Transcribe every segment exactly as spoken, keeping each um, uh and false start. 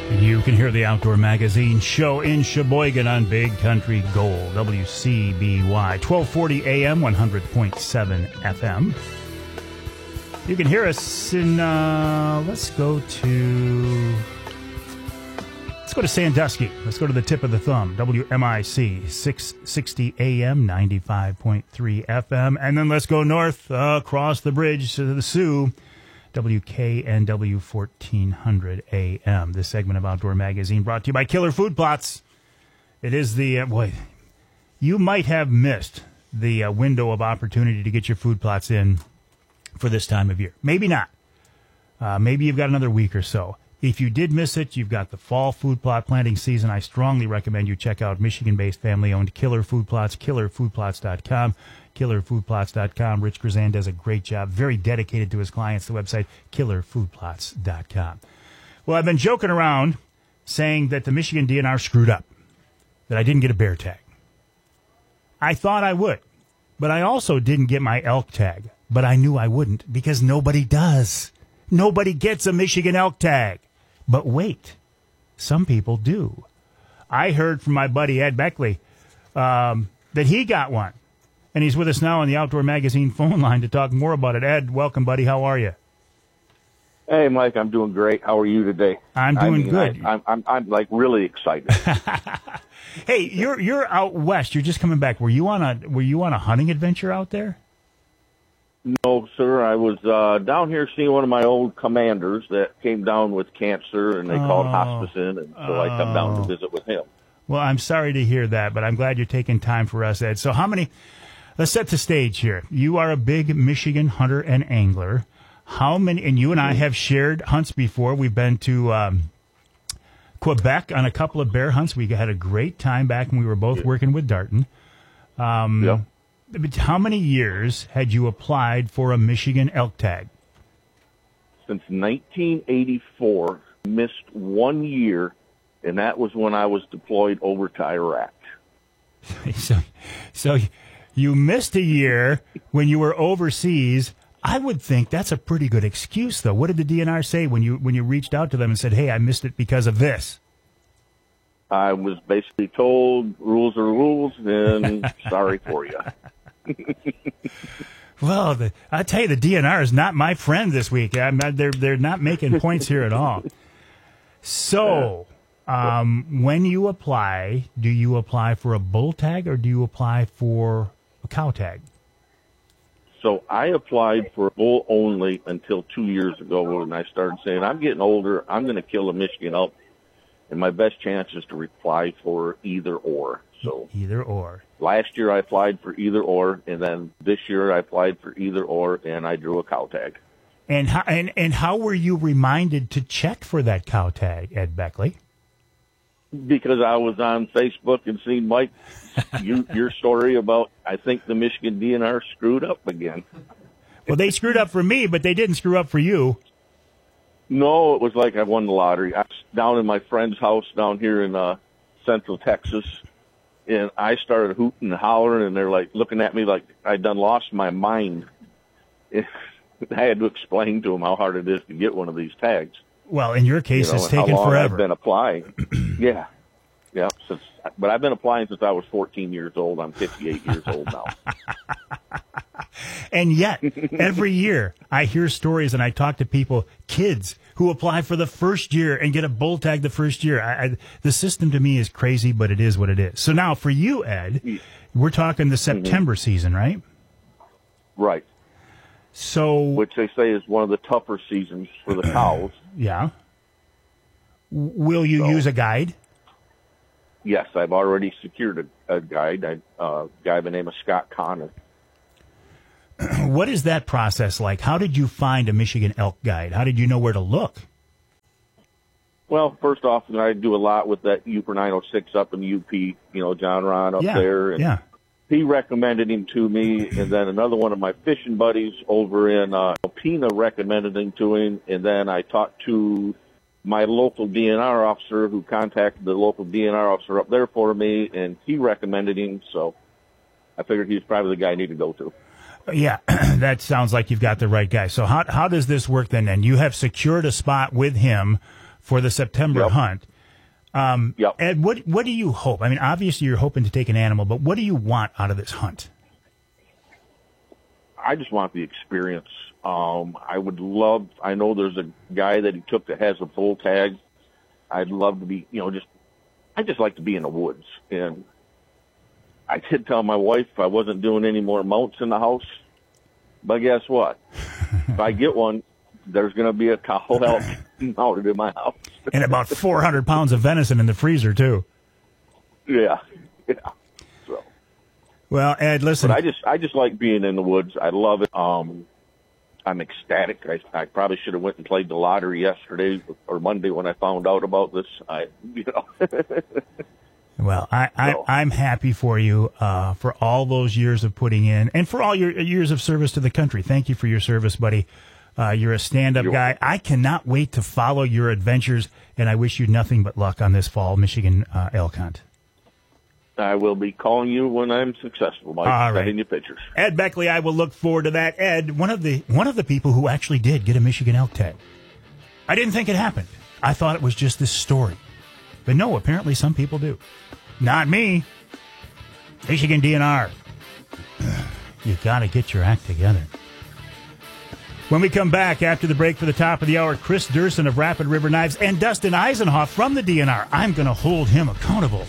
You can hear the Outdoor Magazine show in Sheboygan on Big Country Gold, W C B Y, twelve forty A M, one hundred point seven F M. You can hear us in, uh, let's go to, let's go to Sandusky. Let's go to the tip of the thumb, W M I C, six sixty A M, ninety-five point three F M. And then let's go north, uh, across the bridge to the Sioux, W K N W fourteen hundred A M. This segment of Outdoor Magazine brought to you by Killer Food Plots. It is the, uh, boy, you might have missed the uh, window of opportunity to get your food plots in for this time of year. Maybe not. Uh, maybe you've got another week or so. If you did miss it, you've got the fall food plot planting season. I strongly recommend you check out Michigan-based family-owned Killer Food Plots, killer food plots dot com. killer food plots dot com. Rich Grzan does a great job, very dedicated to his clients. The website, killer food plots dot com. Well, I've been joking around saying that the Michigan D N R screwed up, that I didn't get a bear tag. I thought I would, but I also didn't get my elk tag, but I knew I wouldn't because nobody does. Nobody gets a Michigan elk tag. But wait, some people do. I heard from my buddy Ed Beckley um, that he got one. And he's with us now on the Outdoor Magazine phone line to talk more about it. Ed, welcome, buddy. How are you? Hey, Mike. I'm doing great. How are you today? I'm doing I mean, good. I, I'm, I'm, I'm like really excited. Hey, you're you're out west. You're just coming back. Were you on a Were you on a hunting adventure out there? No, sir. I was uh, down here seeing one of my old commanders that came down with cancer, and they oh, called hospice in, and so oh. I come down to visit with him. Well, I'm sorry to hear that, but I'm glad you're taking time for us, Ed. So how many? Let's set the stage here. You are a big Michigan hunter and angler. How many, and you and I have shared hunts before. We've been to um, Quebec on a couple of bear hunts. We had a great time back when we were both working with Darton. Um, yeah. How many years had you applied for a Michigan elk tag? Since nineteen eighty-four, missed one year, and that was when I was deployed over to Iraq. so, so you missed a year when you were overseas. I would think that's a pretty good excuse, though. What did the D N R say when you when you reached out to them and said, "Hey, I missed it because of this"? I was basically told rules are rules, and sorry for you. Well, the, I tell you, the D N R is not my friend this week. I'm not, they're they're not making points here at all. So, um, when you apply, do you apply for a bull tag or do you apply for a cow tag? So I applied for bull only until two years ago when I started saying, I'm getting older, I'm going to kill a Michigan elk, and my best chance is to apply for either or. So either or. Last year I applied for either or, and then this year I applied for either or, and I drew a cow tag. And how, and, and how were you reminded to check for that cow tag, Ed Beckley? Because I was on Facebook and seen, Mike, you, your story about, I think the Michigan D N R screwed up again. Well, they screwed up for me, but they didn't screw up for you. No, it was like I won the lottery. I was down in my friend's house down here in uh, Central Texas, and I started hooting and hollering, and they're like looking at me like I'd done lost my mind. I had to explain to them how hard it is to get one of these tags. Well, in your case, you know, it's taken how long forever. I've been applying. yeah. Yeah. Since, but I've been applying since I was fourteen years old. I'm fifty-eight years old now. And yet, every year, I hear stories and I talk to people, kids, who apply for the first year and get a bull tag the first year. I, I, the system to me is crazy, but it is what it is. So now, for you, Ed, we're talking the September mm-hmm. season, right? Right. So, which they say is one of the tougher seasons for the cows. Yeah. Will you so, use a guide? Yes, I've already secured a, a guide. I, uh, a guy by the name of Scott Connor. What is that process like? How did you find a Michigan elk guide? How did you know where to look? Well, first off, I do a lot with that U P nine oh six up in the U P, you know, John Ron up yeah, there. And yeah. He recommended him to me, and then another one of my fishing buddies over in uh, Alpena recommended him to him, and then I talked to my local D N R officer who contacted the local D N R officer up there for me, and he recommended him, so I figured he's probably the guy I need to go to. Yeah, that sounds like you've got the right guy. So how how does this work then? And you have secured a spot with him for the September yep. hunt. Um, yep. Ed, what what do you hope? I mean, obviously you're hoping to take an animal, but what do you want out of this hunt? I just want the experience. Um, I would love, I know there's a guy that he took that has a full tag. I'd love to be, you know, just, I just like to be in the woods. And I did tell my wife I wasn't doing any more mounts in the house. But guess what? If I get one, there's going to be a cow elk mounted in my house. And about four hundred pounds of venison in the freezer, too. Yeah, yeah. So. Well, Ed, listen. But I just, I just like being in the woods. I love it. Um, I'm ecstatic. I, I probably should have went and played the lottery yesterday or Monday when I found out about this. I, you know. Well, I, I, so. I'm happy for you uh, for all those years of putting in and for all your years of service to the country. Thank you for your service, buddy. Uh, you're a stand-up you're guy. Welcome. I cannot wait to follow your adventures, and I wish you nothing but luck on this fall Michigan uh, elk hunt. I will be calling you when I'm successful, Mike. All right. Sending you pictures. Ed Beckley, I will look forward to that. Ed, one of the one of the people who actually did get a Michigan elk tag. I didn't think it happened. I thought it was just this story. But no, apparently some people do. Not me. Michigan D N R. You got to get your act together. When we come back after the break for the top of the hour, Chris Durson of Rapid River Knives and Dustin Eisenhoff from the D N R. I'm going to hold him accountable.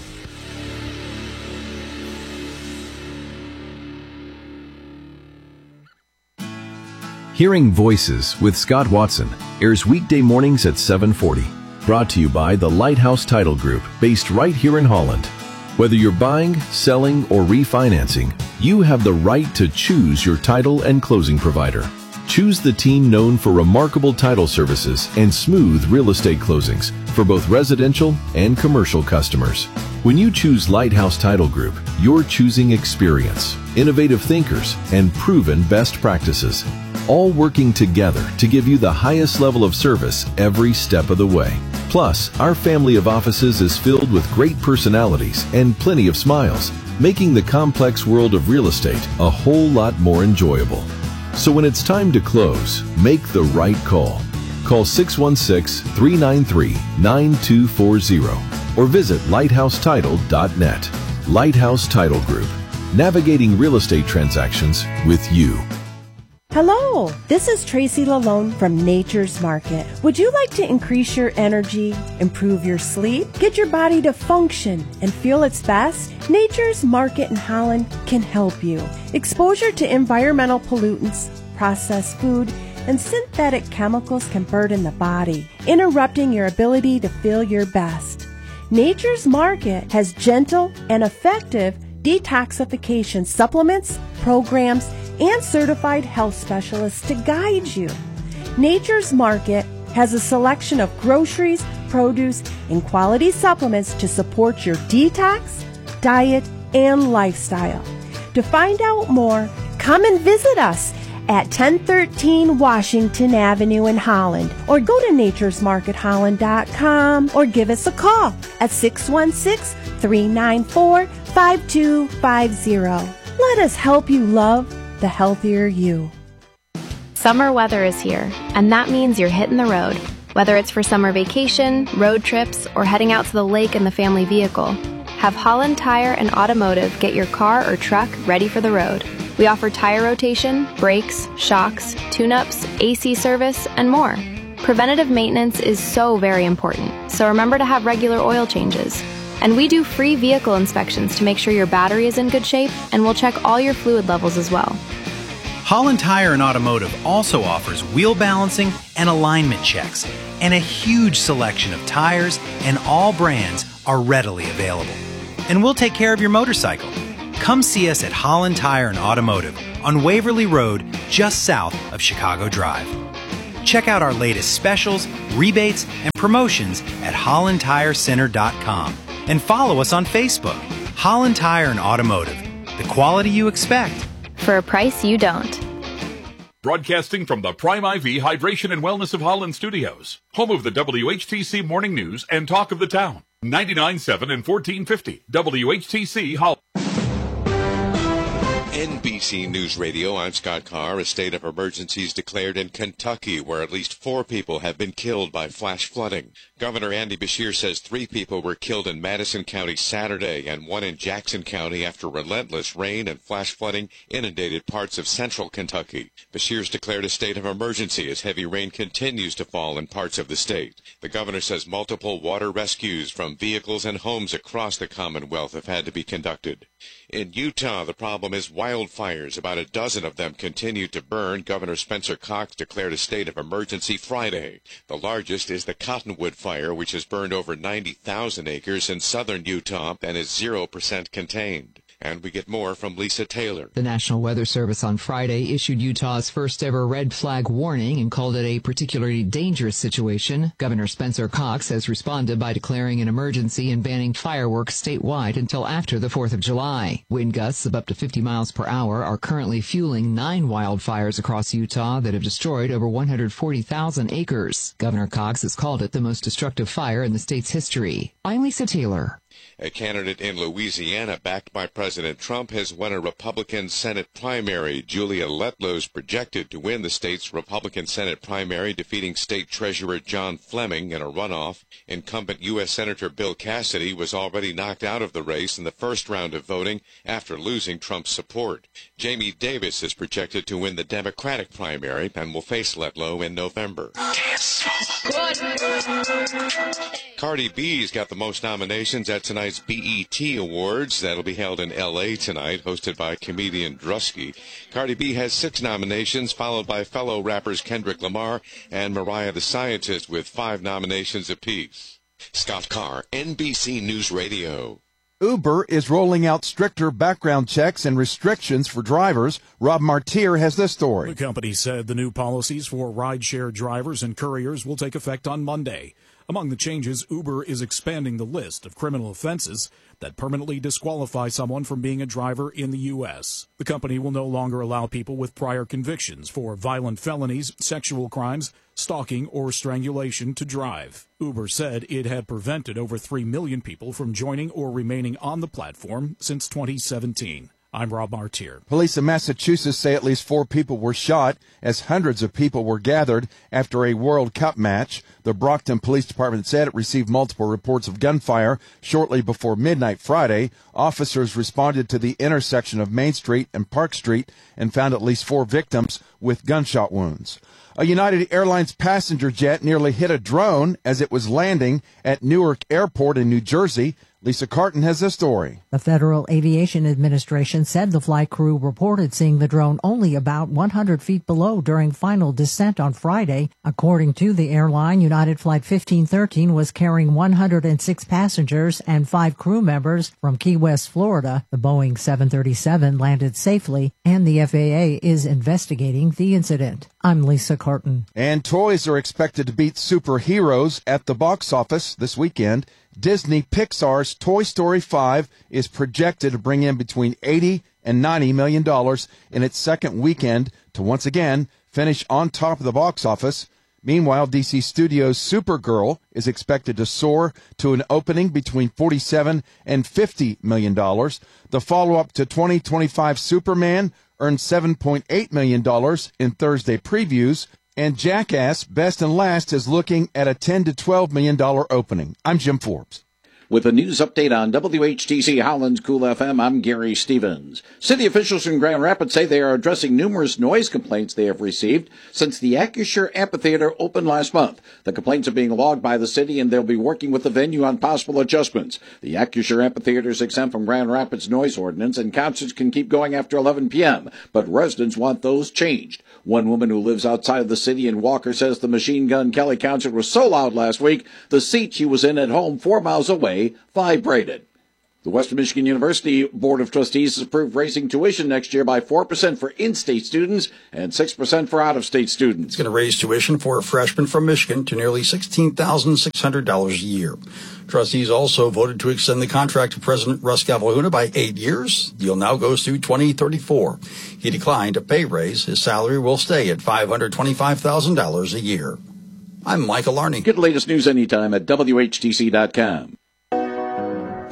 Hearing Voices with Scott Watson airs weekday mornings at seven forty. Brought to you by the Lighthouse Title Group, based right here in Holland. Whether you're buying, selling, or refinancing, you have the right to choose your title and closing provider. Choose the team known for remarkable title services and smooth real estate closings for both residential and commercial customers. When you choose Lighthouse Title Group, you're choosing experience, innovative thinkers, and proven best practices, all working together to give you the highest level of service every step of the way. Plus, our family of offices is filled with great personalities and plenty of smiles, making the complex world of real estate a whole lot more enjoyable. So when it's time to close, make the right call. Call six one six, three nine three, nine two four zero or visit lighthouse title dot net. Lighthouse Title Group, navigating real estate transactions with you. Hello, this is Tracy Lalone from Nature's Market. Would you like to increase your energy, improve your sleep, get your body to function and feel its best? Nature's Market in Holland can help you. Exposure to environmental pollutants, processed food, and synthetic chemicals can burden the body, interrupting your ability to feel your best. Nature's Market has gentle and effective detoxification supplements, programs, and certified health specialists to guide you. Nature's Market has a selection of groceries, produce, and quality supplements to support your detox, diet, and lifestyle. To find out more, come and visit us at ten thirteen Washington Avenue in Holland, or go to natures market holland dot com or give us a call at six one six, three nine four, five two five zero. Let us help you love the healthier you. Summer weather is here, and that means you're hitting the road. Whether it's for summer vacation, road trips, or heading out to the lake in the family vehicle, have Holland Tire and Automotive get your car or truck ready for the road. We offer tire rotation, brakes, shocks, tune-ups, A C service, and more. Preventative maintenance is so very important, so remember to have regular oil changes. And we do free vehicle inspections to make sure your battery is in good shape, and we'll check all your fluid levels as well. Holland Tire and Automotive also offers wheel balancing and alignment checks, and a huge selection of tires and all brands are readily available. And we'll take care of your motorcycle. Come see us at Holland Tire and Automotive on Waverly Road, just south of Chicago Drive. Check out our latest specials, rebates, and promotions at holland tire center dot com. And follow us on Facebook, Holland Tire and Automotive, the quality you expect. For a price you don't. Broadcasting from the Prime I V Hydration and Wellness of Holland studios, home of the W H T C Morning News and Talk of the Town, ninety-nine point seven and fourteen fifty W H T C Holland. N B C News Radio, I'm Scott Carr. A state of emergency is declared in Kentucky, where at least four people have been killed by flash flooding. Governor Andy Beshear says three people were killed in Madison County Saturday and one in Jackson County after relentless rain and flash flooding inundated parts of central Kentucky. Beshear's declared a state of emergency as heavy rain continues to fall in parts of the state. The governor says multiple water rescues from vehicles and homes across the Commonwealth have had to be conducted. In Utah, the problem is wildfires. About a dozen of them continue to burn. Governor Spencer Cox declared a state of emergency Friday. The largest is the Cottonwood Fire, which has burned over ninety thousand acres in southern Utah and is zero percent contained. And we get more from Lisa Taylor. The National Weather Service on Friday issued Utah's first ever red flag warning and called it a particularly dangerous situation. Governor Spencer Cox has responded by declaring an emergency and banning fireworks statewide until after the fourth of July. Wind gusts of up to fifty miles per hour are currently fueling nine wildfires across Utah that have destroyed over one hundred forty thousand acres. Governor Cox has called it the most destructive fire in the state's history. I'm Lisa Taylor. A candidate in Louisiana backed by President Trump has won a Republican Senate primary. Julia Letlow is projected to win the state's Republican Senate primary, defeating State Treasurer John Fleming in a runoff. Incumbent U S Senator Bill Cassidy was already knocked out of the race in the first round of voting after losing Trump's support. Jamie Davis is projected to win the Democratic primary and will face Letlow in November. Cardi B's got the most nominations at tonight's B E T Awards. That'll be held in L A tonight, hosted by comedian Drusky. Cardi B has six nominations, followed by fellow rappers Kendrick Lamar and Mariah the Scientist with five nominations apiece. Scott Carr, N B C News Radio. Uber is rolling out stricter background checks and restrictions for drivers. Rob Martier has this story. The company said the new policies for rideshare drivers and couriers will take effect on Monday. Among the changes, Uber is expanding the list of criminal offenses that permanently disqualify someone from being a driver in the U S. The company will no longer allow people with prior convictions for violent felonies, sexual crimes, stalking, or strangulation to drive. Uber said it had prevented over three million people from joining or remaining on the platform since twenty seventeen. I'm Rob Martier. Police in Massachusetts say at least four people were shot as hundreds of people were gathered after a World Cup match. The Brockton Police Department said it received multiple reports of gunfire shortly before midnight Friday. Officers responded to the intersection of Main Street and Park Street and found at least four victims with gunshot wounds. A United Airlines passenger jet nearly hit a drone as it was landing at Newark Airport in New Jersey. Lisa Carton has this story. The Federal Aviation Administration said the flight crew reported seeing the drone only about one hundred feet below during final descent on Friday. According to the airline, United Flight fifteen thirteen was carrying one hundred six passengers and five crew members from Key West, Florida. The Boeing seven thirty-seven landed safely, and the F A A is investigating the incident. I'm Lisa Carton. And toys are expected to beat superheroes at the box office this weekend. Disney Pixar's Toy Story five is projected to bring in between eighty and ninety million dollars in its second weekend to once again finish on top of the box office. Meanwhile, D C Studios' Supergirl is expected to soar to an opening between forty-seven and fifty million dollars. The follow-up to twenty twenty-five Superman earned seven point eight million dollars in Thursday previews. And Jackass, Best and Last, is looking at a ten to twelve million dollars opening. I'm Jim Forbes. With a news update on W H T C Holland's Cool F M, I'm Gary Stevens. City officials in Grand Rapids say they are addressing numerous noise complaints they have received since the Acrisure Amphitheater opened last month. The complaints are being logged by the city, and they'll be working with the venue on possible adjustments. The Acrisure Amphitheater is exempt from Grand Rapids noise ordinance, and concerts can keep going after eleven p.m., but residents want those changed. One woman who lives outside of the city in Walker says the Machine Gun Kelly concert was so loud last week, the seat she was in at home four miles away vibrated. The Western Michigan University Board of Trustees has approved raising tuition next year by four percent for in-state students and six percent for out-of-state students. It's going to raise tuition for a freshman from Michigan to nearly sixteen thousand six hundred dollars a year. Trustees also voted to extend the contract to President Russ Cavalhuna by eight years. The deal now goes through twenty thirty-four. He declined a pay raise. His salary will stay at five hundred twenty-five thousand dollars a year. I'm Michael Arney. Get the latest news anytime at W H T C dot com.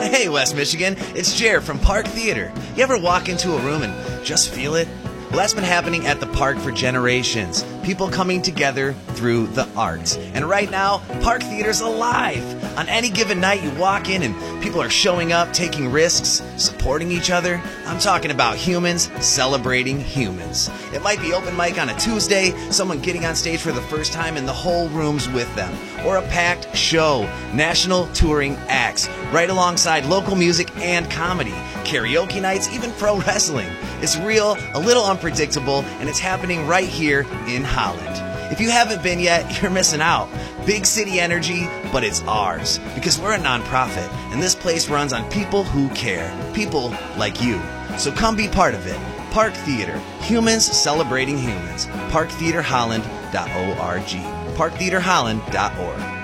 Hey, West Michigan, it's Jer from Park Theater. You ever walk into a room and just feel it? Well, that's been happening at the park for generations. People coming together through the arts. And right now, Park Theater's alive. On any given night, you walk in and people are showing up, taking risks, supporting each other. I'm talking about humans celebrating humans. It might be open mic on a Tuesday, someone getting on stage for the first time and the whole room's with them. Or a packed show, national touring acts, right alongside local music and comedy, karaoke nights, even pro wrestling. It's real, a little unpredictable, and it's happening right here in Holland. If you haven't been yet, you're missing out. Big city energy, but it's ours. Because we're a nonprofit, and this place runs on people who care. People like you. So come be part of it. Park Theater. Humans celebrating humans. park theater holland dot org. park theater holland dot org.